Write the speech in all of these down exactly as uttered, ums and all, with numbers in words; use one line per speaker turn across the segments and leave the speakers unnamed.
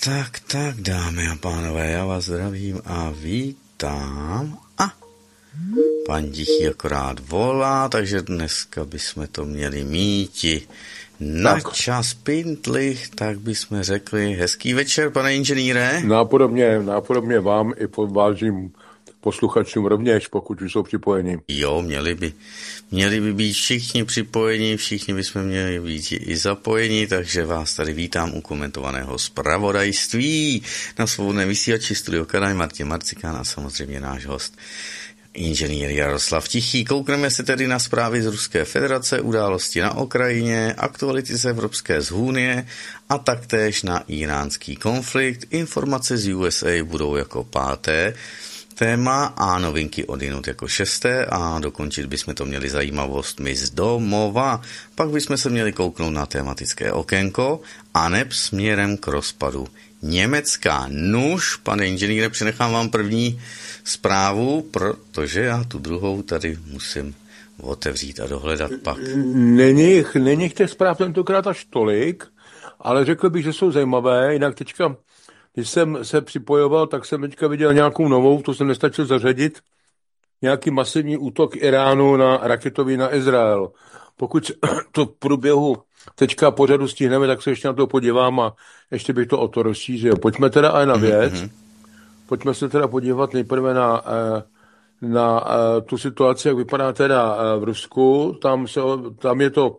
tak, tak, dámy a pánové, já vás zdravím a vítám. A pan Tichý akorát volá, takže dneska bychom to měli míti na tak. Čas pintlich, tak bychom řekli hezký večer, pane inženýre.
Nápodobně, nápodobně vám i vážím posluchačům rovněž, pokud už jsou připojeni.
Jo, měli by, měli by být všichni připojeni, všichni bychom měli být i zapojeni, takže vás tady vítám u komentovaného zpravodajství na Svobodném vysílači Studio Kanál Martin Marcikán a samozřejmě náš host inženýr Jaroslav Tichý. Koukneme se tedy na zprávy z Ruské federace, události na Ukrajině, aktuality z Evropské unie a taktéž na iránský konflikt. Informace z U S A budou jako páté téma a novinky odinut jako šesté a dokončit bychom to měli zajímavostmi z domova. Pak bychom se měli kouknout na tematické okénko a neb směrem k rozpadu Německa. Nuž, pane inženýre, přenechám vám první zprávu, protože já tu druhou tady musím otevřít a dohledat pak.
Není, není těch zpráv tentokrát až tolik, ale řekl bych, že jsou zajímavé, jinak teďka když jsem se připojoval, tak jsem teďka viděl nějakou novou, to jsem nestačil zařadit, nějaký masivní útok Iránu na raketový na Izrael. Pokud to v průběhu teďka pořadu stihneme, tak se ještě na to podívám a ještě bych to o to rozšířil. Pojďme teda aj na věc. Mm-hmm. Pojďme se teda podívat nejprve na, na tu situaci, jak vypadá teda v Rusku. Tam, se, tam je to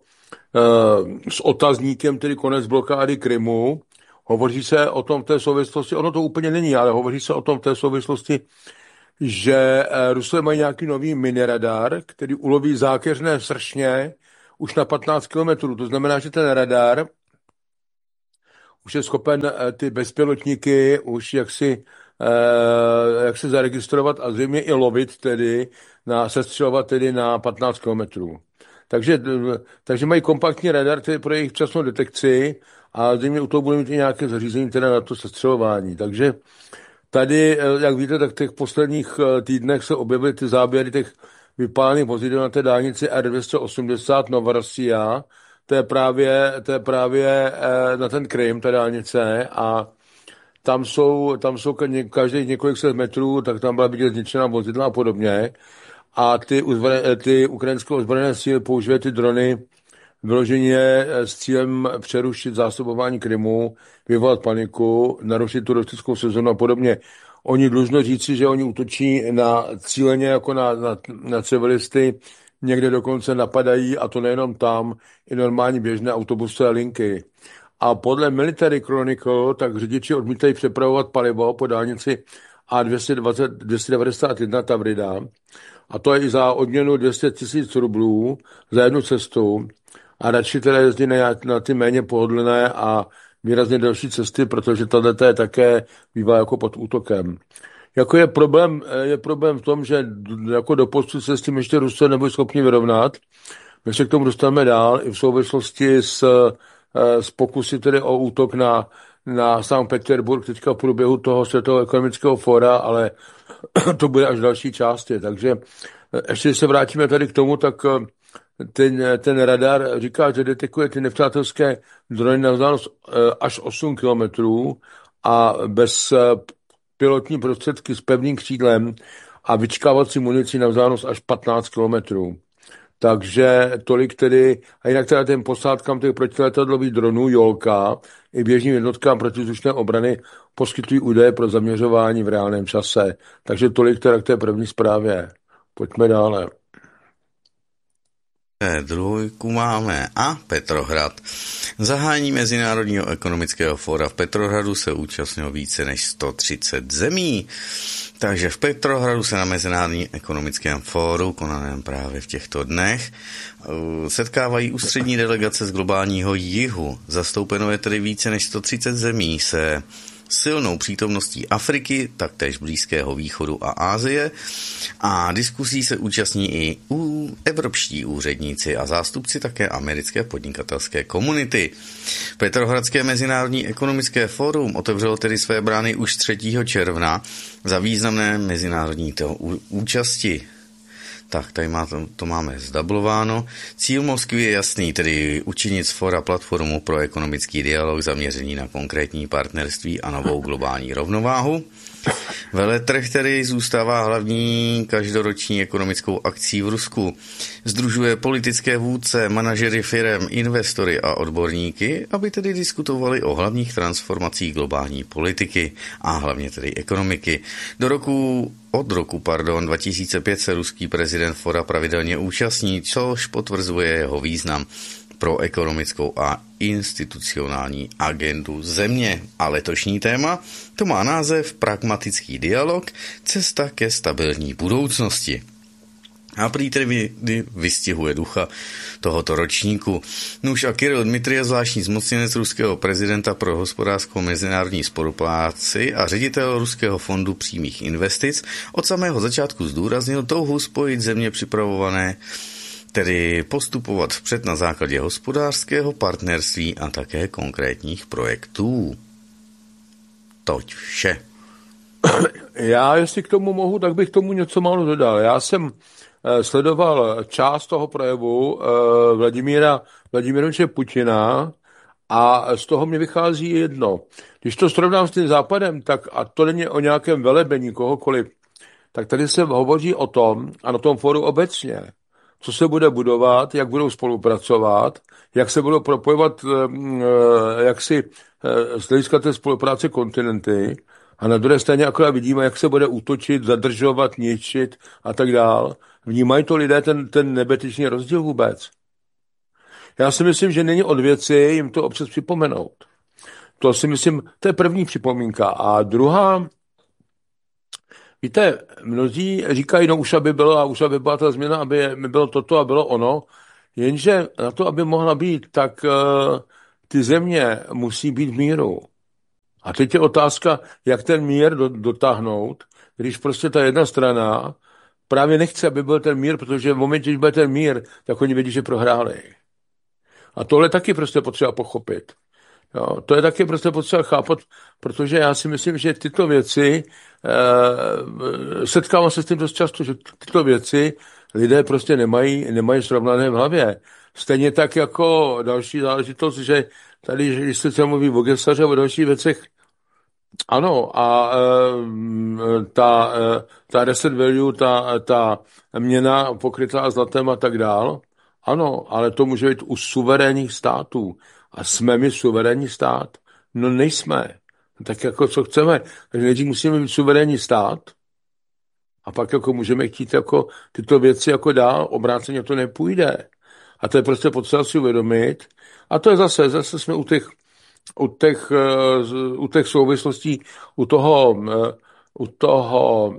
s otazníkem, tedy konec blokády Krymu. Hovoří se o tom v té souvislosti, ono to úplně není, ale hovoří se o tom v té souvislosti, že Rusové mají nějaký nový miniradar, který uloví zákeřné sršně už na patnáct kilometrů. To znamená, že ten radar už je schopen ty bezpilotníky už jaksi, jak se zaregistrovat a zřejmě i lovit tedy, na, sestřelovat tedy na patnáct kilometrů. Takže, takže mají kompaktní radar tedy pro jejich včasnou detekci a zřejmě u toho budeme mít i nějaké zařízení teda na to sestřelování. Takže tady, jak víte, tak v těch posledních týdnech se objevily ty záběry těch vypálených vozidel na té dálnici R dvě stě osmdesát Novorossija. To je právě, to je právě na ten Krym, ta dálnice, a tam jsou, tam jsou každých několik set metrů, tak tam byla vidět zničená vozidla a podobně. A ty, uzbrojené, ty ukrajinské ozbrojené síly používají ty drony vyloženě s cílem přerušit zásobování Krymu, vyvolat paniku, narušit turistickou sezonu a podobně. Oni dlužno říci, že oni útočí na cíleně jako na, na, na civilisty, někde dokonce napadají, a to nejenom tam, i normální běžné autobusové linky. A podle Military Chronicle, tak řidiči odmítají přepravovat palivo po dálnici A dvě stě dvacet, dvě stě devadesát jedna Tavrida, a to je i za odměnu dvě stě tisíc rublů za jednu cestu. A radši teda jezdí na, na ty méně pohodlné a výrazně delší cesty, protože tato je také bývá jako pod útokem. Jako je problém, je problém v tom, že jako doposud se s tím ještě Rusové nebyli schopni vyrovnat. My se k tomu dostaneme dál i v souvislosti s, s pokusy tedy o útok na, na Sankt Petersburg teďka v průběhu toho Světového ekonomického fóra, ale to bude až v další části. Takže ještě když se vrátíme tady k tomu, tak ten, ten radar říká, že detekuje ty nepřátelské drony na vzdálenost až osm kilometrů a bez pilotní prostředky s pevným křídlem a vyčkávací munici na vzdálenost až patnáct kilometrů. Takže tolik tedy, a jinak teda ten posádkám těch protiletadlových dronů Jolka i běžným jednotkám protizdušné obrany poskytují údaje pro zaměřování v reálném čase. Takže tolik teda k té první zprávě. Pojďme dále.
Druhojku máme a Petrohrad. Zahájení Mezinárodního ekonomického fóra v Petrohradu se účastnilo více než sto třicet zemí. Takže v Petrohradu se na Mezinárodním ekonomickém fóru, konaném právě v těchto dnech, setkávají ústřední delegace z globálního jihu. Zastoupeno je tedy více než sto třicet zemí se silnou přítomností Afriky, taktéž Blízkého východu a Asie, a diskusí se účastní i u evropští úředníci a zástupci také americké podnikatelské komunity. Petrohradské mezinárodní ekonomické fórum otevřelo tedy své brány už třetího června za významné mezinárodní účasti. Tak, tady má to, to máme zdablováno. Cíl Moskvy je jasný, tedy učinit z fora platformu pro ekonomický dialog zaměřený na konkrétní partnerství a novou globální rovnováhu. Veletrh tedy zůstává hlavní každoroční ekonomickou akcí v Rusku. Sdružuje politické vůdce, manažery firem, investory a odborníky, aby tedy diskutovali o hlavních transformacích globální politiky a hlavně tedy ekonomiky. Do roku, od roku pardon, dva tisíce pět se ruský prezident fora pravidelně účastní, což potvrzuje jeho význam pro ekonomickou a institucionální agendu země. A letošní téma, to má název Pragmatický dialog, cesta ke stabilní budoucnosti. A prý tedy vystihuje ducha tohoto ročníku. Nuž a Kiril Dmitrijev, zvláštní zmocněnec ruského prezidenta pro hospodářskou mezinárodní spolupráci a ředitel Ruského fondu přímých investic, od samého začátku zdůraznil touhu spojit země připravované, tedy postupovat vpřed na základě hospodářského partnerství a také konkrétních projektů. Toť vše.
Já, jestli k tomu mohu, tak bych k tomu něco málo dodal. Já jsem sledoval část toho projevu Vladimíra Vladimiroviče Putina a z toho mě vychází jedno. Když to srovnám s tím Západem, tak a to není o nějakém velebení kohokoliv, tak tady se hovoří o tom a na tom fóru obecně, co se bude budovat, jak budou spolupracovat, jak se budou propojovat, jak si z hlediska té spolupráce kontinenty a na druhé straně akorát vidíme, jak se bude útočit, zadržovat, ničit a tak dál. Vnímají to lidé ten, ten nebetyčný rozdíl vůbec? Já si myslím, že není od věci jim to občas připomenout. To si myslím, to je první připomínka. A druhá, víte, mnozí říkají, no už aby bylo a už aby byla ta změna, aby bylo toto a bylo ono, jenže na to, aby mohla být, tak uh, ty země musí být v míru. A teď je otázka, jak ten mír do, dotáhnout, když prostě ta jedna strana právě nechce, aby byl ten mír, protože v momentě, když bude ten mír, tak oni vědí, že prohráli. A tohle taky prostě potřeba pochopit. Jo, to je taky prostě potřeba chápat, protože já si myslím, že tyto věci, e, setkávám se s tím dost často, že tyto věci lidé prostě nemají, nemají srovnané v hlavě. Stejně tak jako další záležitost, že tady, když se třeba mluví o Gesaře, o dalších věcech, ano, a e, ta, e, ta reset value, ta, ta měna pokrytá zlatem a tak dál, ano, ale to může být u suverénních států. A jsme my suverénní stát? No nejsme. Tak jako co chceme? Takže nejdřív musíme být suverénní stát a pak jako můžeme chtít jako tyto věci jako dál, obráceně to nepůjde. A to je prostě potřeba si uvědomit. A to je zase, zase jsme u těch u těch, u těch souvislostí, u toho, u toho,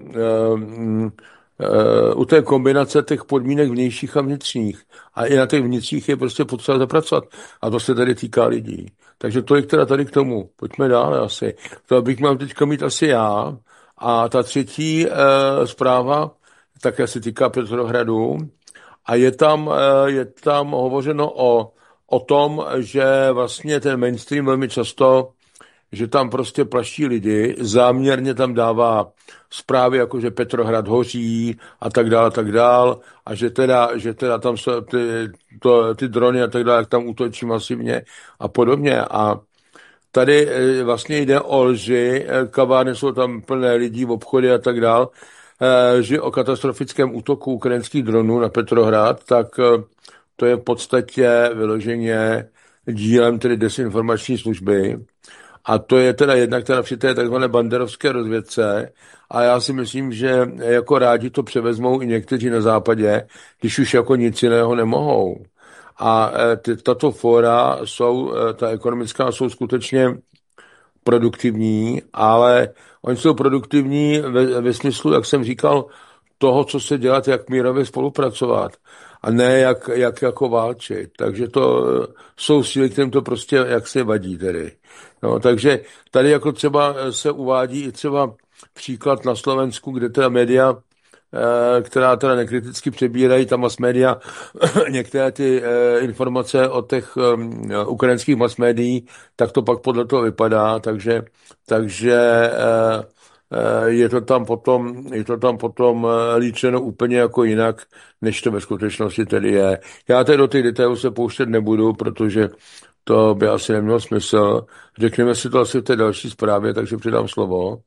u té kombinace těch podmínek vnějších a vnitřních. A i na těch vnitřních je prostě potřeba zapracovat. A to se tady týká lidí. Takže tolik teda tady k tomu. Pojďme dále asi. To bych měl teďka mít asi já. A ta třetí e, zpráva také se týká Petrohradu. A je tam, e, je tam hovořeno o o tom, že vlastně ten mainstream velmi často, že tam prostě plaší lidi, záměrně tam dává zprávy, jako že Petrohrad hoří a tak dále, a tak dále, a že teda, že teda tam jsou ty, to, ty drony a tak dále, jak tam útočí masivně a podobně. A tady vlastně jde o lži, kavárny jsou tam plné lidí v obchody a tak dále, že o katastrofickém útoku ukrajinských dronů na Petrohrad, tak to je v podstatě vyloženě dílem tedy desinformační služby. A to je teda jednak teda při té takzvané banderovské rozvědce. A já si myslím, že jako rádi to převezmou i někteří na západě, když už jako nic jiného nemohou. A ty, tato fóra jsou, ta ekonomická, jsou skutečně produktivní, ale oni jsou produktivní ve, ve smyslu, jak jsem říkal, toho, co se dělat, jak mírově spolupracovat. A ne jak, jak jako válčit. Takže to jsou síly, kterým to prostě jak se vadí tedy. No, takže tady jako třeba se uvádí i třeba příklad na Slovensku, kde teda média, která teda nekriticky přebírají, ta mass media, některé ty informace od těch ukrajinských mass médií, tak to pak podle toho vypadá. Takže, takže je to tam potom, je to tam potom líčeno úplně jako jinak, než to ve skutečnosti tedy je. Já tady do těch detailů se pouštět nebudu, protože to by asi nemělo smysl. Řekneme si to asi v té další zprávě, takže přidám slovo.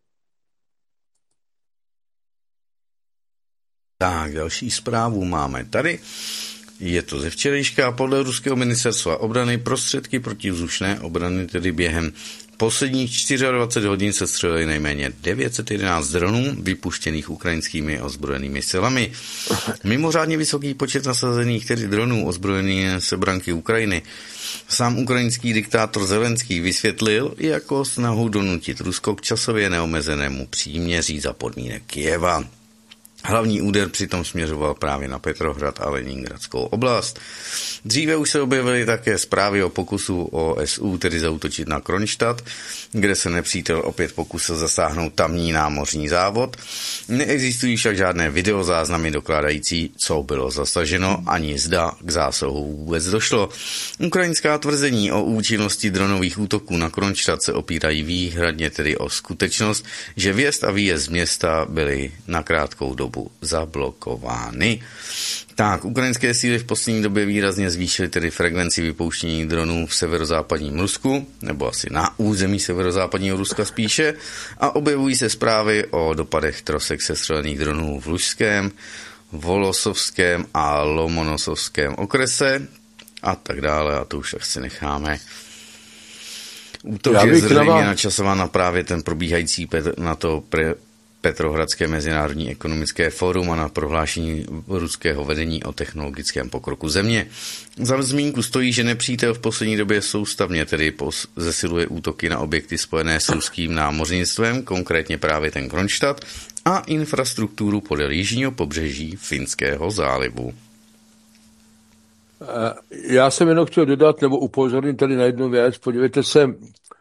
Tak, další zprávu máme tady. Je to ze včerejška. Podle ruského ministerstva obrany prostředky protivzdušné obrany tedy během posledních dvacet čtyři hodin se střelili nejméně devět set jedenáct dronů vypuštěných ukrajinskými ozbrojenými silami. Mimořádně vysoký počet nasazených tedy dronů ozbrojených sebranky Ukrajiny sám ukrajinský diktátor Zelenský vysvětlil jako snahu donutit Rusko k časově neomezenému příměří za podmínek Kyjeva. Hlavní úder přitom směřoval právě na Petrohrad a Leningradskou oblast. Dříve už se objevily také zprávy o pokusu O S U, tedy zaútočit na Kronštat, kde se nepřítel opět pokusil zasáhnout tamní námořní závod. Neexistují však žádné videozáznamy dokládající, co bylo zasaženo, ani zda k zásahu vůbec došlo. Ukrajinská tvrzení o účinnosti dronových útoků na Kronštat se opírají výhradně tedy o skutečnost, že vjezd a výjezd z města byly na krátkou dobu zablokovány. Tak, ukrajinské síly v poslední době výrazně zvýšily tedy frekvenci vypouštění dronů v severozápadním Rusku, nebo asi na území severozápadního Ruska spíše, a objevují se zprávy o dopadech trosek sestřelených dronů v Lužském, Volosovském a Lomonosovském okrese a tak dále, a to už asi necháme. Útok je zřejmě načasován na právě ten probíhající pet, na to pre, Petrohradské mezinárodní ekonomické fórum a na prohlášení ruského vedení o technologickém pokroku země. Za zmínku stojí, že nepřítel v poslední době soustavně tedy zesiluje útoky na objekty spojené s ruským námořnictvem, konkrétně právě ten Kronštat, a infrastrukturu podél jižního pobřeží Finského zálivu.
Já jsem jenom chtěl dodat nebo upozornit tady na jednu věc. Podívejte se,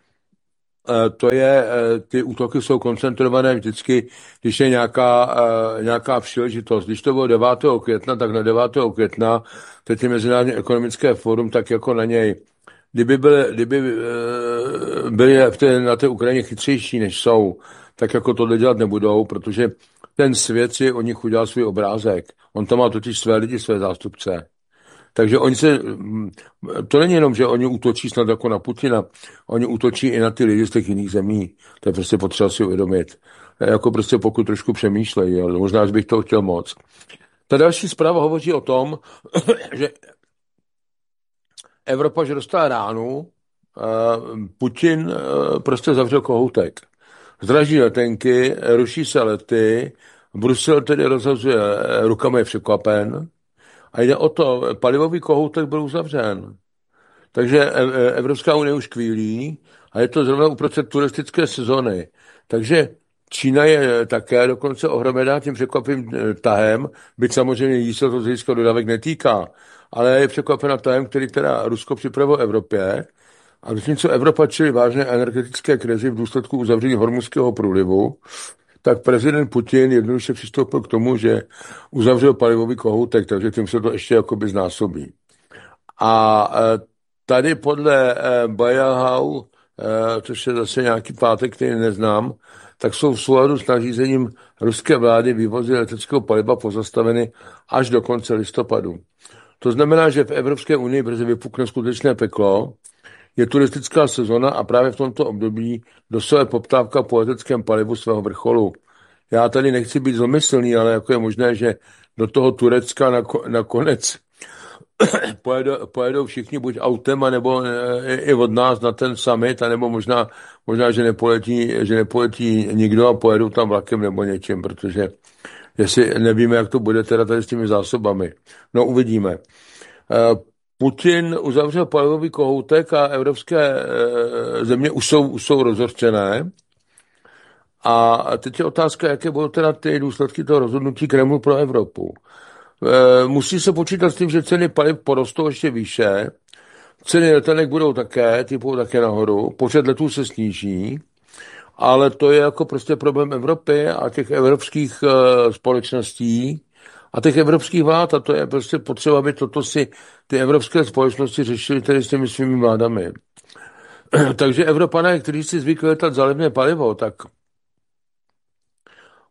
to je, ty útoky jsou koncentrované vždycky, když je nějaká, nějaká příležitost. Když to bylo devátého května, tak na devátého května teď je Mezinárodní ekonomické fórum, tak jako na něj. Kdyby byly, kdyby byly v té, na té Ukrajině chytřejší, než jsou, tak jako to dělat nebudou, protože ten svět si o nich udělal svůj obrázek. On tam má totiž své lidi, své zástupce. Takže oni se, to není jenom, že oni útočí snad jako na Putina, oni útočí i na ty lidi z těch jiných zemí. To je prostě potřeba si uvědomit. Jako prostě pokud trošku přemýšlejí, ale možná, že bych to chtěl moc. Ta další zpráva hovoří o tom, že Evropa, že dostala ránu, Putin prostě zavřel kohoutek. Zdraží letenky, ruší se lety, Brusel tedy rozhazuje rukama, je překvapen. A jde o to, palivový kohoutek byl uzavřen. Takže Evropská unie už kvílí a je to zrovna uprostřed turistické sezony. Takže Čína je také dokonce ohromená tím překvapivým tahem, byť samozřejmě jí se to z hlediska dodávek netýká, ale je překvapena tahem, který teda Rusko připravilo Evropě. A zatímco Evropa čelí vážné energetické krizi v důsledku uzavření Hormuzského průlivu, tak prezident Putin jednoduše přistoupil k tomu, že uzavřel palivový kohoutek, takže tím se to ještě jakoby znásobí. A tady podle Bayerhau, což je zase nějaký pátek, který neznám, tak jsou v souladu s nařízením ruské vlády vývozy leteckého paliva pozastaveny až do konce listopadu. To znamená, že v Evropské unii brzy vypukne skutečné peklo, je turistická sezona a právě v tomto období dosahuje poptávka po leteckém palivu svého vrcholu. Já tady nechci být zlomyslný, ale jako je možné, že do toho Turecka nakonec pojedou, pojedou všichni buď autem, nebo i od nás na ten summit, anebo možná, možná že, nepoletí, že nepoletí nikdo a pojedou tam vlakem nebo něčím, protože jestli nevíme, jak to bude teda tady s těmi zásobami. No uvidíme. Putin uzavřel palivový kohoutek a evropské země už jsou, už jsou rozhořčené. A teď je otázka, jaké budou teda ty důsledky toho rozhodnutí Kremlu pro Evropu. Musí se počítat s tím, že ceny paliv porostou ještě výše, ceny letenek budou také, ty budou také nahoru, počet letů se sníží, ale to je jako prostě problém Evropy a těch evropských společností, a těch evropských vlád, a to je prostě potřeba, aby toto si ty evropské společnosti řešily tedy s těmi svými vládami. Takže Evropané, kteří si zvykli letat za levné palivo, tak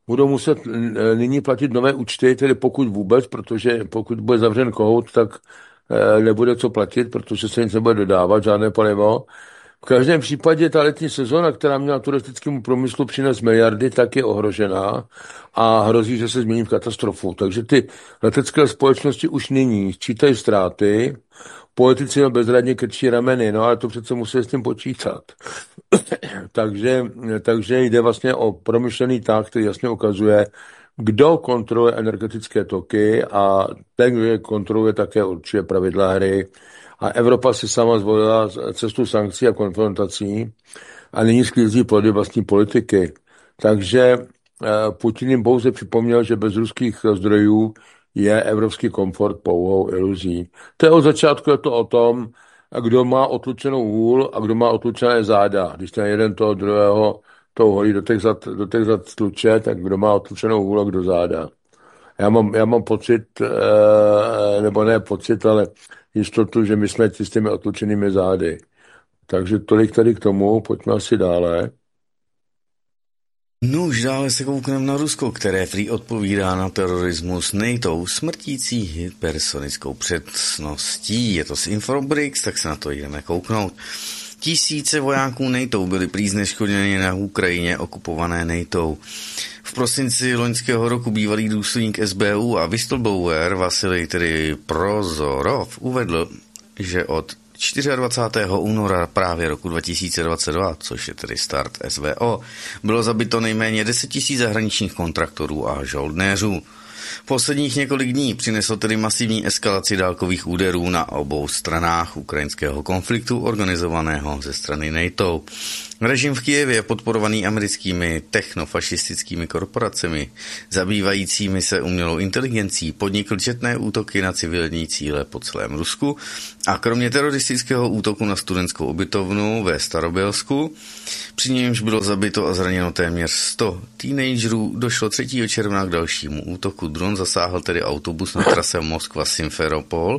budou muset nyní platit nové účty, tedy pokud vůbec, protože pokud bude zavřen kohout, tak nebude co platit, protože se nic nebude dodávat, žádné palivo. V každém případě ta letní sezóna, která měla turistickému průmyslu přinést miliardy, tak je ohrožená a hrozí, že se změní v katastrofu. Takže ty letecké společnosti už nyní sčítají ztráty, politici no bezradně krčí rameny, no ale to přece musí s tím počítat. takže, takže jde vlastně o promyšlený tah, který jasně ukazuje, kdo kontroluje energetické toky a ten, kdo je kontroluje, také určuje pravidla hry. A Evropa si sama zvolila cestu sankcí a konfrontací a nyní sklízí plody vlastní politiky. Takže Putin jim pouze připomněl, že bez ruských zdrojů je evropský komfort pouhou iluzí. To je od začátku je to o tom, kdo má otlučenou hůl a kdo má otlučené záda. Když ten jeden toho druhého to holí do těch zad, do těch zad tluče, tak kdo má otlučenou hůl a kdo záda. Já mám, já mám pocit, nebo ne pocit, ale jistotu, že my jsme s těmi otlučenými zády. Takže tolik tady k tomu, pojďme asi dále.
No už dále se koukneme na Rusko, které prý odpovídá na terorismus nejtou smrtící hypersonickou přesností. Je to z Infobrix, tak se na to jdeme kouknout. Tisíce vojáků NATO byly prý zneškodněni na Ukrajině okupované NATO. V prosinci loňského roku bývalý důstojník S B U a whistleblower Vasilij tedy Prozorov uvedl, že od dvacátého čtvrtého února právě roku dva tisíce dvacet dva, což je tedy start S V O, bylo zabito nejméně deset tisíc zahraničních kontraktorů a žoldnéřů. Posledních několik dní přineslo tedy masivní eskalaci dálkových úderů na obou stranách ukrajinského konfliktu organizovaného ze strany NATO. Režim v Kyjevě, podporovaný americkými technofašistickými korporacemi, zabývajícími se umělou inteligencí, podnikl četné útoky na civilní cíle po celém Rusku a kromě teroristického útoku na studentskou ubytovnu ve Starobělsku, při němž bylo zabito a zraněno téměř sto teenagerů, došlo třetího června k dalšímu útoku. Dron zasáhl tedy autobus na trase Moskva-Simferopol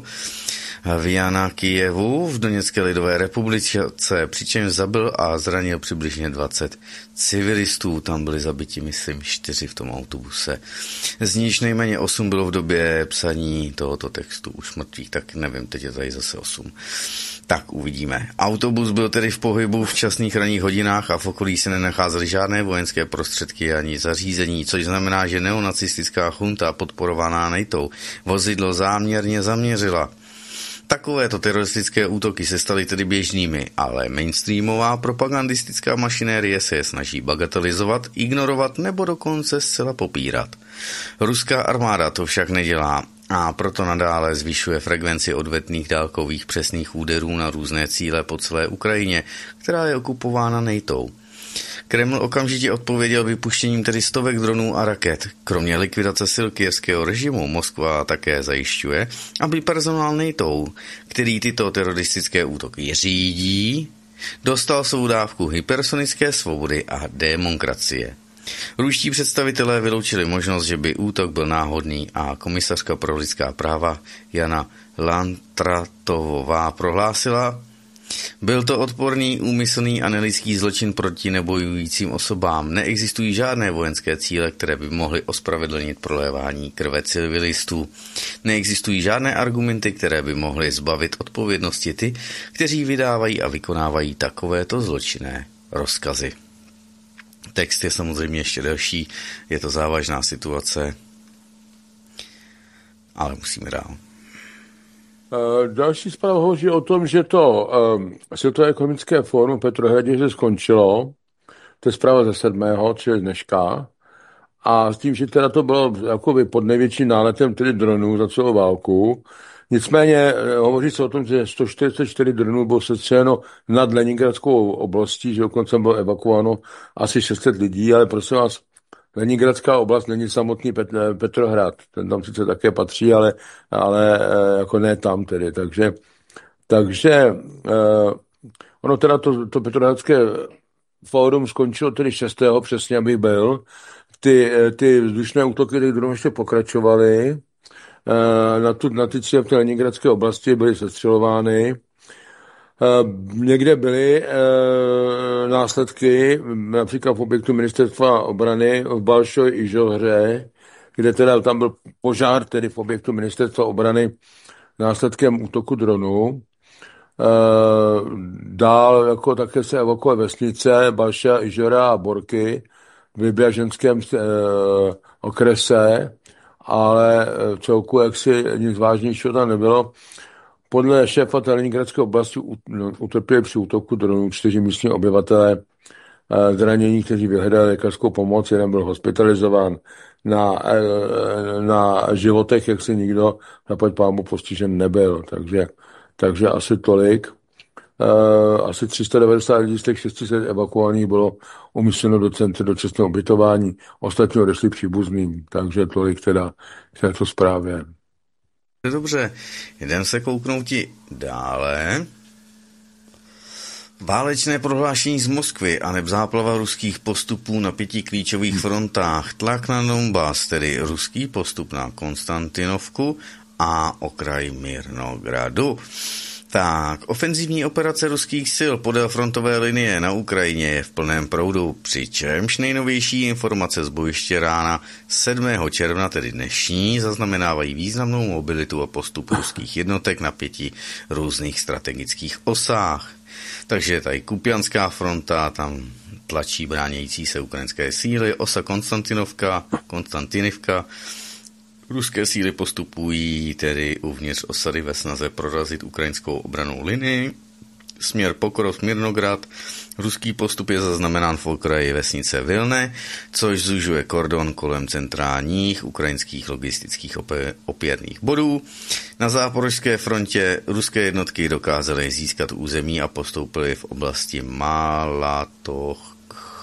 v Jana Kyjevu v Doněcké lidové republice, přičemž zabil a zranil přibližně dvacet civilistů. Tam byli zabiti, myslím, čtyři v tom autobuse. Z níž nejméně osm bylo v době psaní tohoto textu už mrtvých, tak nevím, teď je tady zase osm. Tak uvidíme. Autobus byl tedy v pohybu v časných ranních hodinách a v okolí se nenacházely žádné vojenské prostředky ani zařízení, což znamená, že neonacistická chunta podporovaná NATO vozidlo záměrně zaměřila. Takovéto teroristické útoky se staly tedy běžnými, ale mainstreamová propagandistická mašinérie se je snaží bagatelizovat, ignorovat nebo dokonce zcela popírat. Ruská armáda to však nedělá a proto nadále zvyšuje frekvenci odvetných dálkových přesných úderů na různé cíle po celé Ukrajině, která je okupována NATO. Kreml okamžitě odpověděl vypuštěním tedy stovek dronů a raket. Kromě likvidace sil kyjevského režimu Moskva také zajišťuje, aby personál NATO, který tyto teroristické útoky řídí, dostal svou dávku hypersonické svobody a demokracie. Ruští představitelé vyloučili možnost, že by útok byl náhodný a komisařka pro lidská práva Jana Lantratovová prohlásila: byl to odporný, úmyslný a nelidský zločin proti nebojujícím osobám. Neexistují žádné vojenské cíle, které by mohly ospravedlnit prolévání krve civilistů. Neexistují žádné argumenty, které by mohly zbavit odpovědnosti ty, kteří vydávají a vykonávají takovéto zločinné rozkazy. Text je samozřejmě ještě delší, je to závažná situace, ale musíme dál.
Další zpráva hovoří o tom, že to um, Světové ekonomické fórum v Petrohradě se skončilo. To je zpráva ze sedmého, čili dneška. A s tím, že teda to bylo jakoby pod největším náletem tedy dronů za celou válku. Nicméně hovoří se o tom, že sto čtyřicet čtyři dronů bylo sestřeleno nad Leningradskou oblastí, že dokonce bylo evakuováno asi šest set lidí, ale prosím vás, Leningradská oblast není samotný Pet- Petrohrad. Ten tam sice také patří, ale, ale jako ne tam tedy. Takže, takže eh, ono teda to, to Petrohradské fórum skončilo tedy šestého přesně, aby byl. Ty, ty vzdušné útoky ty dronů ještě pokračovaly. Eh, na, tu, na ty cíle v té Leningradské oblasti byly sestřelovány. Někde byly e, následky, například v objektu ministerstva obrany v Balšoj i Žohře, kde teda tam byl požár, tedy v objektu ministerstva obrany následkem útoku dronu. E, dál jako také se evakuovaly vesnice Balša, Ižora a Borky v Libyaženském e, okrese, ale v celku jaksi nic vážnějšího tam nebylo. Podle šéfa Kaliningrádské oblasti utrpěli při útoku dronů čtyři místní obyvatelé zranění, kteří vyhledali lékařskou pomoc. Jeden byl hospitalizován na, na životech, jak se nikdo napad pámu postižen nebyl. Takže, takže asi tolik. Asi tři sta devadesát lidí z těch šest set evakuovaných bylo umístěno do centra dočasného ubytování. Ostatní odešli příbuzným. Takže tolik teda k této zprávě.
Dobře, jdem se kouknout dále. Válečné prohlášení z Moskvy a záplava ruských postupů na pěti klíčových frontách. Tlak na Donbas, tedy ruský postup na Konstantinovku a okraj Mirnogradu. Tak, ofenzivní operace ruských sil podél frontové linie na Ukrajině je v plném proudu, přičemž nejnovější informace z bojiště rána sedmého června, tedy dnešní, zaznamenávají významnou mobilitu a postup ruských jednotek na pěti různých strategických osách. Takže tady Kupianská fronta, tam tlačí bránějící se ukrajinské síly, osa Konstantinovka, Konstantinivka. Ruské síly postupují tedy uvnitř osady ve snaze prorazit ukrajinskou obrannou linii. Směr Pokrov Mirnograd. Ruský postup je zaznamenán v okraji vesnice Vilne, což zužuje kordon kolem centrálních ukrajinských logistických opěrných bodů. Na záporožské frontě ruské jednotky dokázaly získat území a postoupily v oblasti Malatoch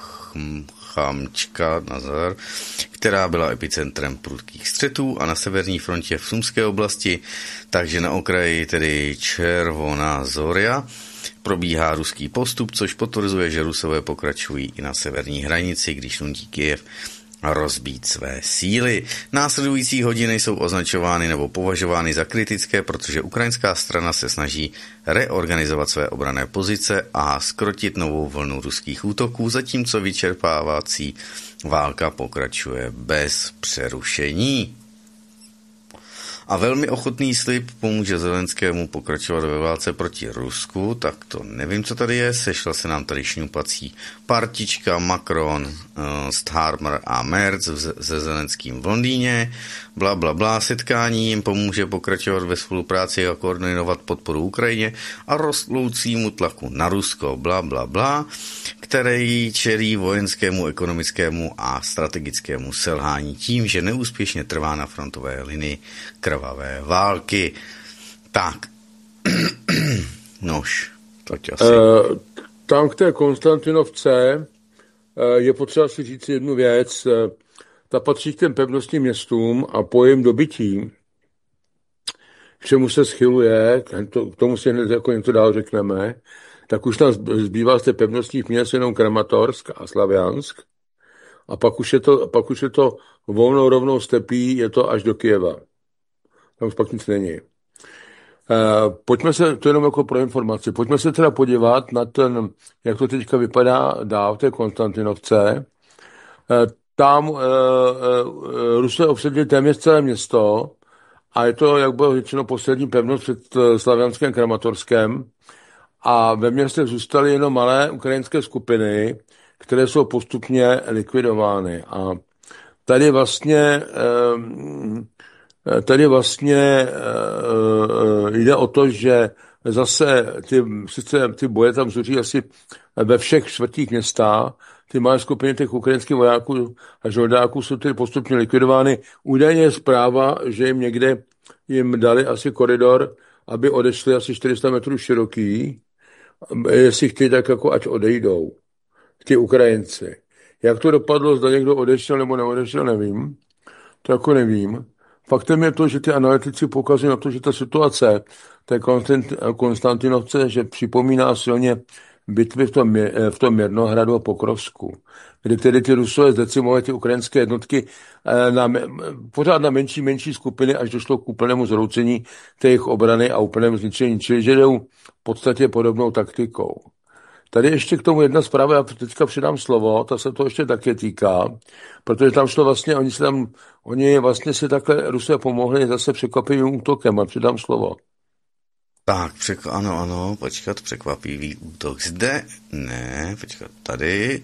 Chamčka, Nazar, která byla epicentrem prudkých střetů, a na severní frontě v Sumské oblasti, takže na okraji tedy Červoná Zoria, probíhá ruský postup, což potvrzuje, že Rusové pokračují i na severní hranici, když nutí Kyjev rozbít své síly. Následující hodiny jsou označovány nebo považovány za kritické, protože ukrajinská strana se snaží reorganizovat své obranné pozice a zkrotit novou vlnu ruských útoků, zatímco vyčerpávací válka pokračuje bez přerušení. A velmi ochotný slib pomůže Zelenskému pokračovat ve válce proti Rusku, tak to nevím, co tady je. Sešla se nám tady šňupací partička Macron, uh, Starmer a Merz se Zelenským v Londýně. Bla, bla, bla. Setkání jim pomůže pokračovat ve spolupráci a koordinovat podporu Ukrajině a rostoucímu tlaku na Rusko. Bla, bla, bla, který čelí vojenskému, ekonomickému a strategickému selhání tím, že neúspěšně trvá na frontové linii krvavé války. Tak. Nož. Asi.
Uh, tam k té Konstantinovce uh, je potřeba si říct jednu věc. Uh, ta patří k těm pevnostním městům a pojem dobytí, k čemu se schyluje, to, k tomu si hned jako něco dál řekneme, tak už tam zbývá z té pevnostních měst jenom Kramatorsk a Slaviansk a pak už je to, pak už je to volnou rovnou stepí, je to až do Kyjeva. Tam už pak nic není. Uh, pojďme se, to jenom jako pro informaci, pojďme se teda podívat na ten, jak to teďka vypadá dál v té Konstantinovce. Uh, tam uh, uh, Rusové obsadili téměř celé město a je to, jak bylo řečeno, poslední pevnost před uh, Slavianském Kramatorskem a ve městě zůstaly jenom malé ukrajinské skupiny, které jsou postupně likvidovány. A tady vlastně um, Tady vlastně uh, jde o to, že zase ty, sice ty boje tam zuří asi ve všech čtvrtích městách, ty malé skupiny těch ukrajinských vojáků a žoldáků jsou tedy postupně likvidovány. Údajně je zpráva, že jim někde jim dali asi koridor, aby odešli asi čtyři sta metrů široký, jestli chtějí, tak jako ať odejdou, ti Ukrajinci. Jak to dopadlo, zda někdo odešel nebo neodešel, nevím. To jako nevím. Faktem je to, že ty analytici poukazují na to, že ta situace té Konstantinovce, že připomíná silně bitvy v tom, v tom Mirnohradu a Pokrovsku, kdy tedy ty Rusové zdecimovali ty ukrajinské jednotky na, pořád na menší, menší skupiny, až došlo k úplnému zhroucení té jejich obrany a úplnému zničení, čili že jdou v podstatě podobnou taktikou. Tady ještě k tomu jedna zpráva, já teďka přidám slovo, ta se to ještě také týká, protože tam šlo vlastně, oni, se tam, oni vlastně si takhle Rusové pomohli zase překvapivým útokem a přidám slovo.
Tak, přek- ano, ano, počkat, překvapivý útok zde, ne, počkat, tady,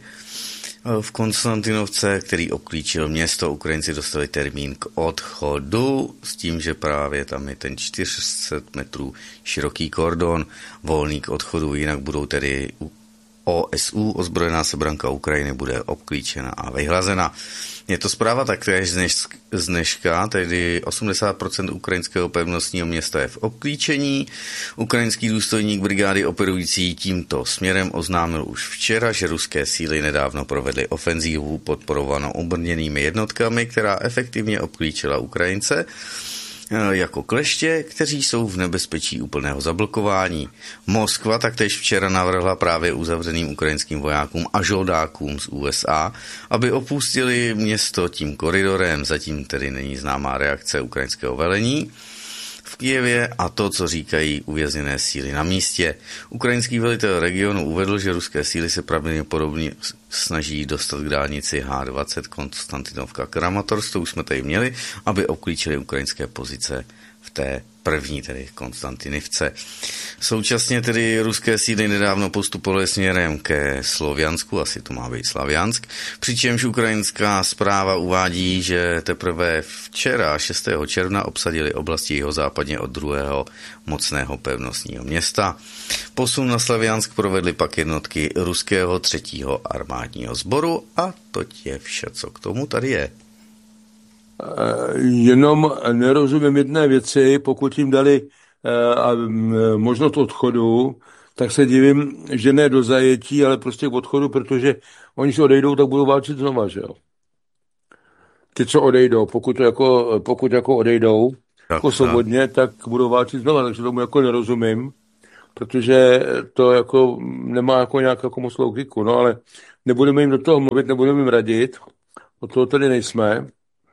v Konstantinovce, který obklíčil město, Ukrajinci dostali termín k odchodu, s tím, že právě tam je ten čtyři sta metrů široký kordon, volný k odchodu, jinak budou tedy O S U, ozbrojená sebranka Ukrajiny, bude obklíčena a vyhlazena. Je to zpráva taktéž z dneška, tedy osmdesát procent ukrajinského pevnostního města je v obklíčení. Ukrajinský důstojník brigády operující tímto směrem oznámil už včera, že ruské síly nedávno provedly ofenzívu podporovanou obrněnými jednotkami, která efektivně obklíčila Ukrajince jako kleště, kteří jsou v nebezpečí úplného zablokování. Moskva taktéž včera navrhla právě uzavřeným ukrajinským vojákům a žoldákům z U S A, aby opustili město tím koridorem, zatím tedy není známá reakce ukrajinského velení v Kyjevě a to, co říkají uvězněné síly na místě. Ukrajinský velitel regionu uvedl, že ruské síly se pravděpodobně snaží dostat k dálnici H dvacet Konstantinovka Kramatorsk, to už jsme tady měli, aby obklíčili ukrajinské pozice v té první, tedy Konstantinivce. Současně tedy ruské síly nedávno postupovaly směrem ke Sloviansku, asi to má být Slaviansk, přičemž ukrajinská zpráva uvádí, že teprve včera, šestého června, obsadili oblasti jihozápadně od druhého mocného pevnostního města. Posun na Slaviansk provedly pak jednotky ruského třetího armádního sboru a to je vše, co k tomu tady je.
Jenom nerozumím jedné věci, pokud jim dali možnost odchodu, tak se divím, že ne do zajetí, ale prostě k odchodu, protože oni se odejdou, tak budou válčit znova, že jo? Ty, co odejdou, pokud, to jako, pokud jako odejdou, tak, jako svobodně, tak budou válčit znova, takže tomu jako nerozumím, protože to jako nemá jako nějak jako moc logiku, no ale nebudeme jim do toho mluvit, nebudeme jim radit, od toho tady nejsme.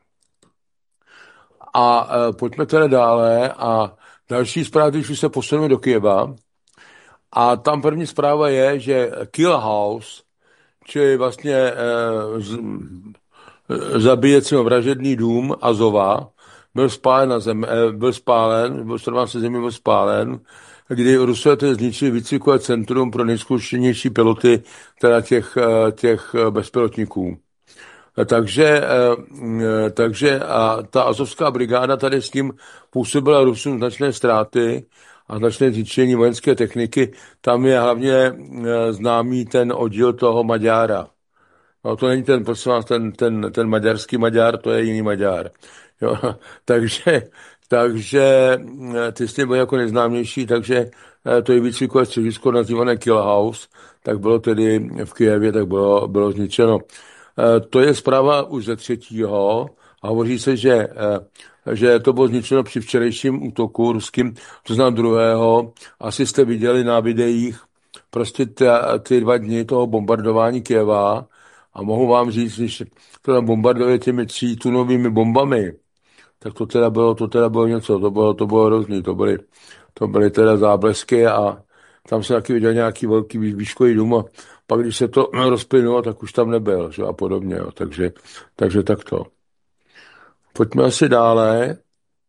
A e, pojďme teda dále a další zpráva, když už se posuneme do Kyjeva. A tam první zpráva je, že Kill House, čili vlastně e, z, zabíjecí vražedný dům Azova, byl spálen na zem, e, byl spálen, byl se zemí byl spálen, kdy Rusové tedy zničili výcvikové centrum pro nejzkušenější piloty, teda těch, těch bezpilotníků. Takže, takže a ta azovská brigáda tady s tím působila Rusům značné ztráty a značné zničení vojenské techniky. Tam je hlavně známý ten oddíl toho Maďára. No, to není ten, prosím vás, ten, ten, ten maďarský Maďar, to je jiný Maďar. Jo, takže, takže ty s tím byly jako neznámější, takže to je výcvikové středisko nazývané Kill House, tak bylo tedy v Kyjevě, tak bylo, bylo zničeno. To je zpráva už ze třetího a hovoří se, že, že to bylo zničeno při včerejším útoku ruským, to znamená druhého. Asi jste viděli na videích prostě ty, ty dva dny toho bombardování Kyjeva a mohu vám říct, že to tam bombarduje těmi tří tunovými bombami, tak to teda bylo, to teda bylo něco, to bylo, to bylo hrozný, to byly, to byly teda záblesky a tam se taky viděl nějaký velký výškový dům a pak, když se to rozplynulo, tak už tam nebyl, že? A podobně. Jo. Takže, takže takto. Pojďme asi dále.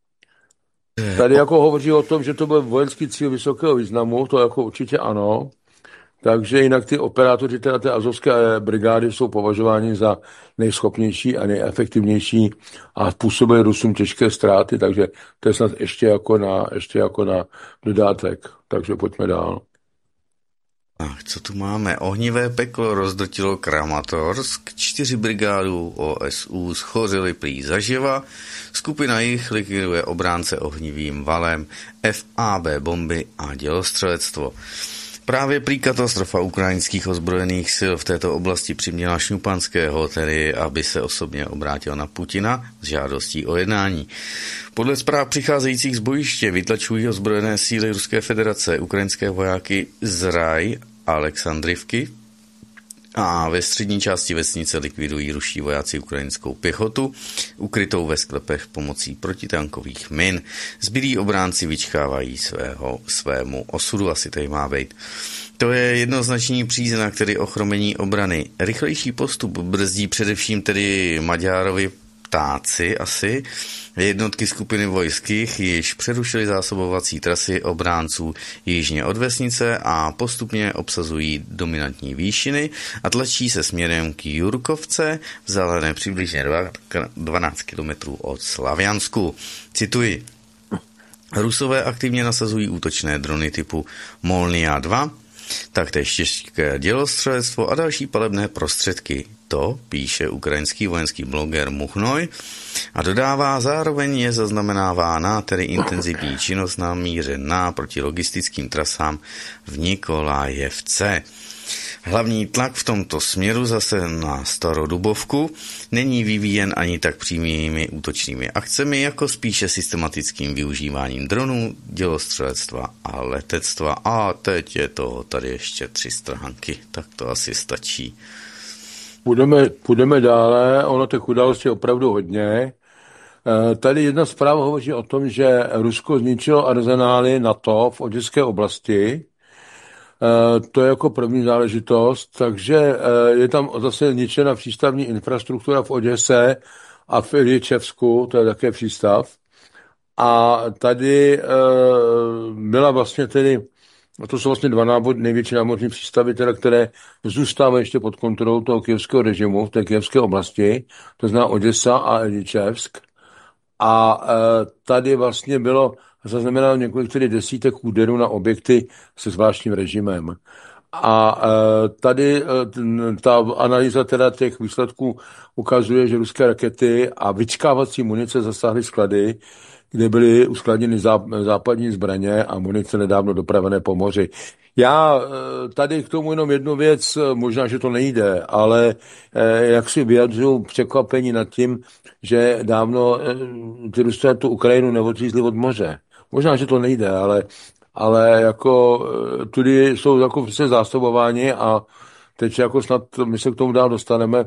Tady jako hovoří o tom, že to byl vojenský cíl vysokého významu, to jako určitě ano. Takže jinak ty operátoři teda té azovské brigády jsou považováni za nejschopnější a nejefektivnější a působili Rusům těžké ztráty, takže to je snad ještě jako na, ještě jako na dodátek. Takže pojďme dál.
Ach, co tu máme? Ohnivé peklo rozdrtilo Kramatorsk, čtyři brigádu O S U schořily prý zaživa, skupina jich likviduje obránce ohnivým valem, F A B bomby a dělostřelectvo. Právě prý katastrofa ukrajinských ozbrojených sil v této oblasti přiměla Šňupanského, tedy aby se osobně obrátil na Putina s žádostí o jednání. Podle zpráv přicházejících z bojiště vytlačují ozbrojené síly Ruské federace ukrajinské vojáky z Raj Alexandrivky. A ve střední části vesnice likvidují ruští vojáci ukrajinskou pěchotu, ukrytou ve sklepech pomocí protitankových min. Zbylí obránci vyčkávají svého, svému osudu, asi tady má být. To je jednoznačný příznak, tedy ochromení obrany. Rychlejší postup brzdí především tedy Maďárovi ptáci asi. Jednotky skupiny vojských již přerušily zásobovací trasy obránců jižně od vesnice a postupně obsazují dominantní výšiny a tlačí se směrem k Jurkovce, vzdálené přibližně dvanáct kilometrů od Slaviansku. Cituji. Rusové aktivně nasazují útočné drony typu Molnia dva, taktéž těžké dělostřelectvo a další palebné prostředky. To píše ukrajinský vojenský bloger Muchnoj a dodává, zároveň je zaznamenávána tedy intenzivní činnost namířená proti logistickým trasám v Nikolajevce. Hlavní tlak v tomto směru zase na Starodubovku není vyvíjen ani tak přímými útočnými akcemi, jako spíše systematickým využíváním dronů, dělostřelectva a letectva. A teď je to tady ještě tři stránky, tak to asi stačí.
Půjdeme, půjdeme dále, ono těch událostí je opravdu hodně. Tady jedna zpráva hovoří o tom, že Rusko zničilo arzenály NATO v Oděské oblasti. To je jako první záležitost, takže je tam zase zničena přístavní infrastruktura v Oděse a v Iličevsku, to je také přístav. A tady byla vlastně tedy, to jsou vlastně dva návod, největší námořní přístavy, teda, které zůstávají ještě pod kontrolou toho kyjevského režimu v té kyjevské oblasti, to znamená Oděsa a Iličevsk. A tady vlastně bylo zaznamenáno několik tedy desítek úderů na objekty se zvláštním režimem. A tady ta analýza teda těch výsledků ukazuje, že ruské rakety a vyčkávací munice zasáhly sklady, kde byly uskladněny západní zbraně a munice nedávno dopravené po moři. Já tady k tomu jenom jednu věc, možná, že to nejde, ale jak si vyjadřuju překvapení nad tím, že dávno ty Rusové tu Ukrajinu neodřízli od moře. Možná, že to nejde, ale, ale jako tudy jsou jako prostě zásobováni a teď jako snad my se k tomu dál dostaneme.